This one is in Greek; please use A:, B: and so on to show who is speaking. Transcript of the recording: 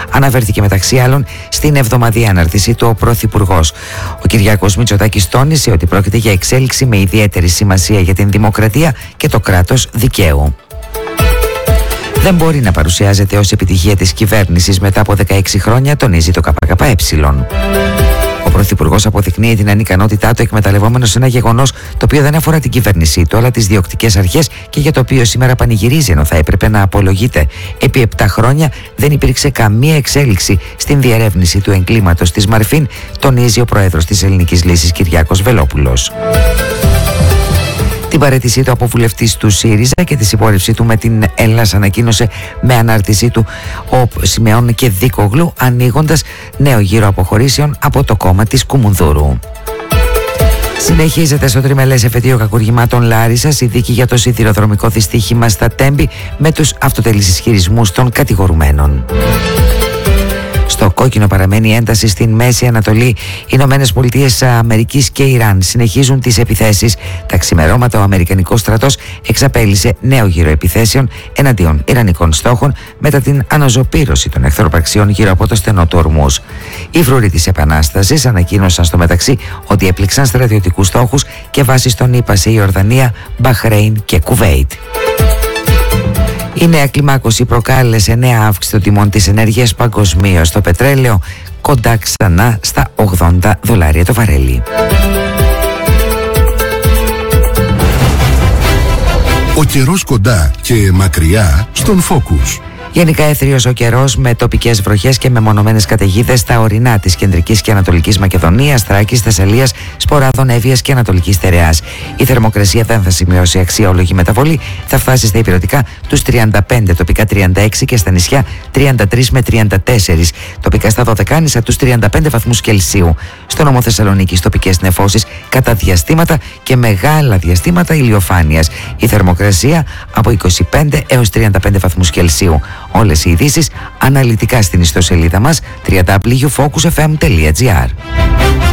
A: αναφέρθηκε μεταξύ άλλων στην εβδομαδιαία ανάρτησή του ο Πρωθυπουργός. Ο Κυριάκος Μητσοτάκης τόνισε ότι πρόκειται για εξέλιξη με ιδιαίτερη σημασία για την δημοκρατία και το κράτος δικαίου. Δεν μπορεί να παρουσιάζεται ως επιτυχία της κυβέρνησης μετά από 16 χρόνια, τονίζει το ΚΚΕ. Ο Πρωθυπουργός αποδεικνύει την ανικανότητά του εκμεταλλευόμενος ένα γεγονός το οποίο δεν αφορά την κυβέρνησή του αλλά τις διοκτικές αρχές και για το οποίο σήμερα πανηγυρίζει ενώ θα έπρεπε να απολογείται. Επί 7 χρόνια δεν υπήρξε καμία εξέλιξη στην διερεύνηση του εγκλήματος της Μαρφίν, τονίζει ο Πρόεδρος της Ελληνικής Λύσης Κυριάκος Βελόπουλος. Την παραίτησή του από βουλευτής του ΣΥΡΙΖΑ και τη συμπόρευσή του με την Έλλας ανακοίνωσε με ανάρτησή του ο Σιμεών και Δίκογλου, ανοίγοντας νέο γύρο αποχωρήσεων από το κόμμα της Κουμουνδούρου. Συνεχίζεται στο τριμελές εφετείο κακουργημάτων Λάρισσας η δίκη για το σιδηροδρομικό δυστύχημα στα Τέμπη με τους αυτοτελείς ισχυρισμούς των κατηγορουμένων. Στο κόκκινο παραμένει ένταση στην Μέση Ανατολή. Οι Ηνωμένες Πολιτείες Αμερικής και Ιράν συνεχίζουν τις επιθέσεις. Τα ξημερώματα ο Αμερικανικός στρατός εξαπέλυσε νέο γύρο επιθέσεων εναντίον Ιρανικών στόχων μετά την αναζωπήρωση των εχθροπραξιών γύρω από το στενό του Ορμούζ. Οι φρουροί της Επανάστασης ανακοίνωσαν στο μεταξύ ότι έπληξαν στρατιωτικούς στόχους και βάσεις των ΗΠΑ σε Ιορδανία, Μπαχρέιν και Κουβέιτ. Η νέα κλιμάκωση προκάλεσε νέα αύξηση των τιμών της ενέργειας παγκοσμίως. Το πετρέλαιο κοντά ξανά στα $80 το βαρέλι.
B: Ο καιρός κοντά και μακριά στον Focus.
A: Γενικά έθριος ο καιρός με τοπικές βροχές και μεμονωμένες καταιγίδες στα ορεινά της κεντρικής και ανατολικής Μακεδονίας, Θράκης, Θεσσαλίας, Σποράδων, Εύβοιας και Ανατολικής Στερεάς. Η θερμοκρασία δεν θα σημειώσει αξιόλογη μεταβολή, θα φτάσει στα ηπειρωτικά τους 35, τοπικά 36 και στα νησιά 33 με 34, τοπικά στα Δωδεκάνησα τους 35 βαθμούς Κελσίου. Στο νομό Θεσσαλονίκης τοπικές νεφώσεις κατά διαστήματα και μεγάλα διαστήματα ηλιοφάνειας. Η θερμοκρασία από 25 έως 35 βαθμούς Κελσίου. Όλες οι ειδήσεις αναλυτικά στην ιστοσελίδα μας www.focusfm.gr.